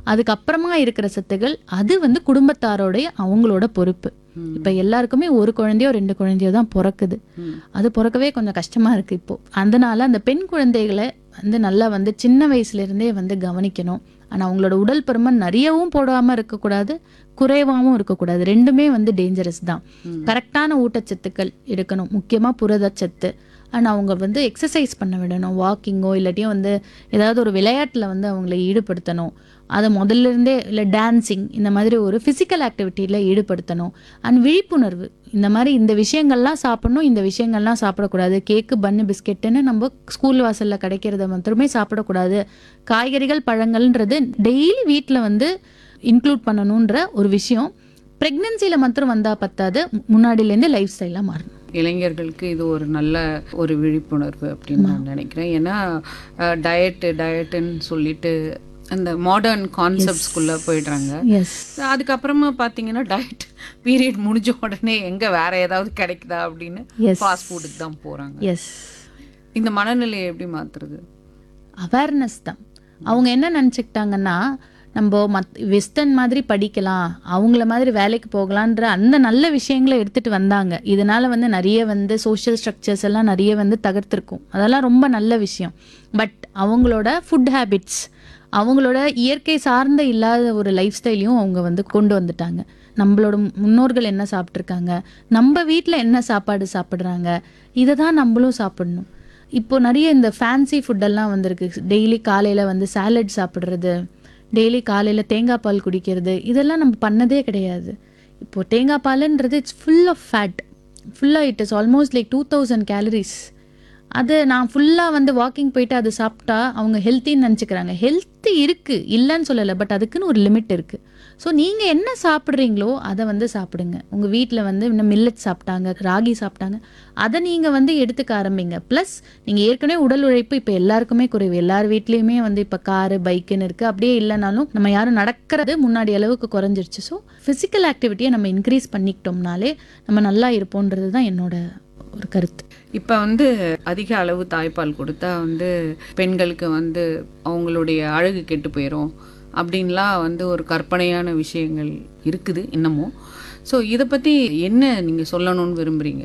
அதுக்கப்புறமா இருக்கிற சத்துக்கள் அது வந்து குடும்பத்தாரோடைய அவங்களோட பொறுப்பு. இப்போ எல்லாருக்குமே ஒரு குழந்தையோ 2 குழந்தையோ தான் பிறக்குது. அது பிறக்கவே கொஞ்சம் கஷ்டமாக இருக்குது இப்போது. அதனால் அந்த பெண் குழந்தைகளை வந்து நல்லா வந்து சின்ன வயசுலேருந்தே வந்து கவனிக்கணும். ஆனால் அவங்களோட உடல் பருமன் நிறையவும் போடாமல் இருக்கக்கூடாது, குறைவாகவும் இருக்கக்கூடாது. ரெண்டுமே வந்து டேஞ்சரஸ் தான். கரெக்டான ஊட்டச்சத்துக்கள் எடுக்கணும், முக்கியமாக புரதச்சத்து. அண்ட் அவங்க வந்து எக்ஸசைஸ் பண்ண விடணும், வாக்கிங்கோ இல்லாட்டியும் வந்து ஏதாவது ஒரு விளையாட்டில் வந்து அவங்கள ஈடுபடுத்தணும். அதை முதல்ல இருந்தே இல்லை டான்ஸிங் இந்த மாதிரி ஒரு ஃபிசிக்கல் ஆக்டிவிட்டியில் ஈடுபடுத்தணும். அண்ட் விழிப்புணர்வு, இந்த மாதிரி இந்த விஷயங்கள்லாம் சாப்பிடணும், இந்த விஷயங்கள்லாம் சாப்பிடக்கூடாது. கேக்கு பன்னு பிஸ்கெட்டுன்னு நம்ம ஸ்கூல் வாசலில் கிடைக்கிறத மட்டுமே சாப்பிடக்கூடாது. காய்கறிகள் பழங்கள்ன்றது டெய்லி வீட்டில் வந்து இன்க்ளூட் பண்ணணுன்ற ஒரு விஷயம் ப்ரெக்னென்சியில் மாத்திரம் வந்தால் பத்தாது, முன்னாடியிலேருந்து லைஃப் ஸ்டைலாக மாறணும். இளைஞர்களுக்கு இது ஒரு நல்ல ஒரு விழிப்புணர்வு அப்படின்னு நான் நினைக்கிறேன். ஏன்னா டயட்டுன்னு சொல்லிட்டு அந்த மாடர்ன் கான்செப்ட்ஸ்குள்ளே போயிடுறாங்க. அதுக்கப்புறமா பார்த்தீங்கன்னா டயட் பீரியட் முடிஞ்ச உடனே எங்கே வேற ஏதாவது கிடைக்குதா அப்படின்னு ஃபாஸ்ட் ஃபுட்டுக்கு தான் போகிறாங்க. இந்த மனநிலையை எப்படி மாற்றுறது? அவேர்னஸ் தான். அவங்க என்ன நினச்சிக்கிட்டாங்கன்னா, நம்ம வெஸ்டர்ன் மாதிரி படிக்கலாம், அவங்கள மாதிரி வேலைக்கு போகலான்ற அந்த நல்ல விஷயங்களை எடுத்துகிட்டு வந்தாங்க. இதனால் வந்து நிறைய வந்து சோஷியல் ஸ்ட்ரக்சர்ஸ் எல்லாம் நிறைய வந்து தகர்த்திருக்கும். அதெல்லாம் ரொம்ப நல்ல விஷயம். பட் அவங்களோட ஃபுட் ஹேபிட்ஸ், அவங்களோட இயற்கை சார்ந்த இல்லாத ஒரு லைஃப் ஸ்டைலையும் அவங்க வந்து கொண்டு வந்துட்டாங்க. நம்மளோட முன்னோர்கள் என்ன சாப்பிட்ருக்காங்க, நம்ம வீட்டில் என்ன சாப்பாடு சாப்பிட்றாங்க, இதை தான் நம்மளும் சாப்பிடணும். இப்போது நிறைய இந்த ஃபேன்சி ஃபுட்டெல்லாம் வந்திருக்கு. டெய்லி காலையில் வந்து சாலட் சாப்பிட்றது, டெய்லி காலையில் தேங்காய் பால் குடிக்கிறது, இதெல்லாம் நம்ம பண்ணதே கிடையாது. இப்போது தேங்காய் பாலுன்றது இட்ஸ் ஃபுல் ஆஃப் ஃபேட், ஃபுல்லாக it is almost like 2000 calories. அது நான் ஃபுல்லாக வந்து வாக்கிங் போயிட்டு அது சாப்பிட்டா அவங்க ஹெல்த்தின்னு நினச்சிக்கிறாங்க. ஹெல்த்தி இருக்குது, இல்லைன்னு சொல்லலை, பட் அதுக்குன்னு ஒரு லிமிட் இருக்குது. ஸோ நீங்கள் என்ன சாப்பிட்றீங்களோ அதை வந்து சாப்பிடுங்க. உங்கள் வீட்டில் வந்து இன்னும் மில்லட் சாப்பிட்டாங்க, ராகி சாப்பிட்டாங்க, அதை நீங்கள் வந்து எடுத்துக்க ஆரம்பிங்க. ப்ளஸ் நீங்கள் ஏற்கனவே உடல் உழைப்பு இப்போ எல்லாருக்குமே குறைவு. எல்லார் வீட்லேயுமே வந்து இப்போ காரு பைக்குன்னு இருக்குது. அப்படியே இல்லைனாலும் நம்ம யாரும் நடக்கிறது முன்னாடி அளவுக்கு குறைஞ்சிருச்சு. ஸோ ஃபிசிக்கல் ஆக்டிவிட்டியை நம்ம இன்க்ரீஸ் பண்ணிக்கிட்டோம்னாலே நம்ம நல்லா இருப்போன்றது தான் என்னோட ஒரு கருத்து. இப்போ வந்து அதிக அளவு தாய்ப்பால் கொடுத்தா வந்து பெண்களுக்கு வந்து அவங்களுடைய அழகு கெட்டு போயிடும் அப்படின்லாம் வந்து ஒரு கற்பனையான விஷயங்கள் இருக்குது இன்னமும். ஸோ இதை பற்றி என்ன நீங்கள் சொல்லணும்னு விரும்புகிறீங்க?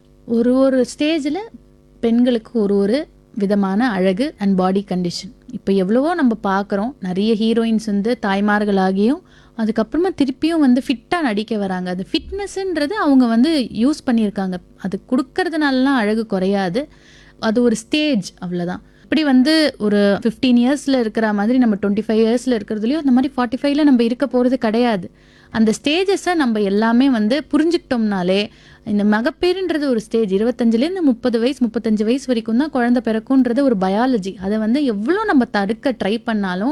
ஒரு ஸ்டேஜில் பெண்களுக்கு ஒரு விதமான அழகு அண்ட் பாடி கண்டிஷன் இப்போ எவ்வளவோ நம்ம பார்க்குறோம். நிறைய ஹீரோயின்ஸ் வந்து தாய்மார்களாகியும் அதுக்கப்புறமா திருப்பியும் வந்து ஃபிட்டாக நடிக்க வராங்க. அது ஃபிட்னஸ்ன்றது அவங்க வந்து யூஸ் பண்ணியிருக்காங்க. அது கொடுக்கறதுனாலலாம் அழகு குறையாது, அது ஒரு ஸ்டேஜ், அவ்வளோதான். இப்படி வந்து ஒரு 15 இயர்ஸில் இருக்கிற மாதிரி நம்ம 25 இயர்ஸில் இருக்கிறதுலையும் அந்த மாதிரி 45ல் நம்ம இருக்க போகிறது கிடையாது. அந்த ஸ்டேஜஸை நம்ம எல்லாமே வந்து புரிஞ்சுக்கிட்டோம்னாலே, இந்த மகப்பேறுன்றது ஒரு ஸ்டேஜ். 25லேருந்து 30 வயசு 35 வயசு வரைக்கும் தான் குழந்தை பிறக்குன்றது ஒரு பயாலஜி. அதை வந்து எவ்வளோ நம்ம தடுக்க ட்ரை பண்ணாலும்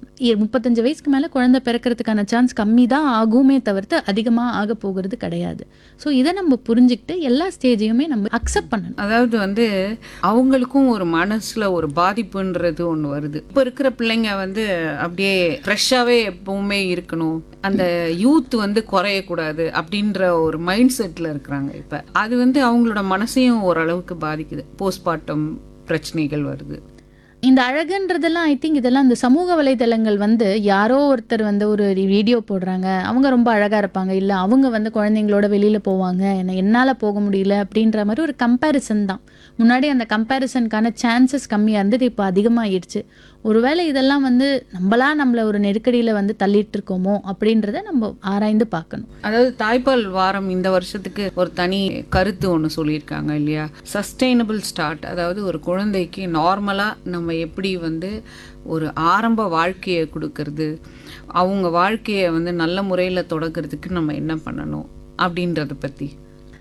35 வயசுக்கு மேலே குழந்தை பிறக்கிறதுக்கான சான்ஸ் கம்மி தான் ஆகுமே தவிர்த்து அதிகமாக ஆக போகிறது கிடையாது. ஸோ இதை நம்ம புரிஞ்சுக்கிட்டு எல்லா ஸ்டேஜையுமே நம்ம அக்செப்ட் பண்ணணும். அதாவது வந்து அவங்களுக்கும் ஒரு மனசில் ஒரு பாதிப்புன்றது ஒன்று வருது. இப்போ இருக்கிற பிள்ளைங்க வந்து அப்படியே ஃப்ரெஷ்ஷாகவே எப்பவுமே இருக்கணும், அந்த யூத் வந்து குறையக்கூடாது அப்படின்ற ஒரு மைண்ட் செட்டில் இருக்கிறாங்க. இப்போ அது வந்து அவங்களோட மனசையும் ஓரளவுக்கு பாதிக்குது. போஸ்ட்மார்ட்டம் பிரச்சனைகள் வருது. இந்த அழகுன்றதெல்லாம் ஐ திங்க் இதெல்லாம் இந்த சமூக வலைதளங்கள் வந்து யாரோ ஒருத்தர் வந்து ஒரு வீடியோ போடுறாங்க, அவங்க ரொம்ப அழகாக இருப்பாங்க, இல்லை அவங்க வந்து குழந்தைங்களோட வெளியில் போவாங்க, என்னால் போக முடியல அப்படின்ற மாதிரி ஒரு கம்பேரிசன் தான். முன்னாடி அந்த கம்பேரிசனுக்கான சான்சஸ் கம்மியாக இருந்தது, இப்போ அதிகமாகிடுச்சு. ஒருவேளை இதெல்லாம் வந்து நம்மளை ஒரு நெருக்கடியில் வந்து தள்ளிட்டு இருக்கோமோ அப்படின்றத நம்ம ஆராய்ந்து பார்க்கணும். அதாவது தாய்ப்பால் வாரம் இந்த வருஷத்துக்கு ஒரு தனி கருத்து ஒன்று சொல்லியிருக்காங்க இல்லையா? சஸ்டெயினபிள் ஸ்டார்ட், அதாவது ஒரு குழந்தைக்கு நார்மலாக நம்ம எப்படி வந்து ஒரு ஆரம்ப வாழ்க்கையை கொடுக்கறது, அவங்க வாழ்க்கையை வந்து நல்ல முறையில் தொடக்கிறதுக்கு நம்ம என்ன பண்ணணும் அப்படின்றத பற்றி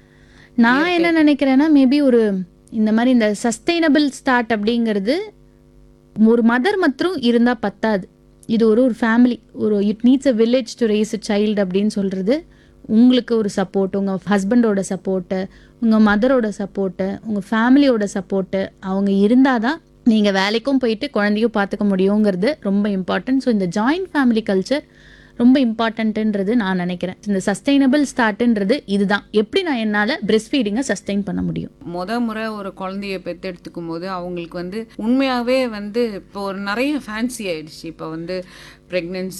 நான் என்ன நினைக்கிறேன்னா, மேபி இந்த மாதிரி இந்த சஸ்டெயினபிள் ஸ்டார்ட் அப்படிங்கிறது ஒரு மதர் மற்றும் இருந்தால் பத்தாது. இது ஒரு family, it needs a village to raise a child அப்படின்னு சொல்கிறது. உங்களுக்கு ஒரு சப்போர்ட், உங்கள் ஹஸ்பண்டோட சப்போர்ட்டு, உங்கள் மதரோட சப்போர்ட்டு, உங்கள் ஃபேமிலியோட சப்போர்ட்டு அவங்க இருந்தால் தான் நீங்கள் வேலைக்கும் போயிட்டு குழந்தையும் பார்த்துக்க முடியுங்கிறது ரொம்ப இம்பார்ட்டன்ட். ஸோ இந்த ஜாயிண்ட் ஃபேமிலி கல்ச்சர் ரொம்ப இம்பார்ட்டன்ட்டுன்றது நான் நினைக்கிறேன். இந்த சஸ்டெயினபிள் ஸ்டார்ட்ன்றது இதுதான். எப்படி நான் என்னால் பிரெஸ்ட் ஃபீடிங்கை சஸ்டெயின் பண்ண முடியும். முறை ஒரு குழந்தைய பெற்றெடுத்துக்கும் போது அவங்களுக்கு வந்து உண்மையாகவே வந்து இப்போ ஒரு நிறைய ஃபேன்சி ஆயிடுச்சு. இப்போ வந்து ப்ரெக்னென்சி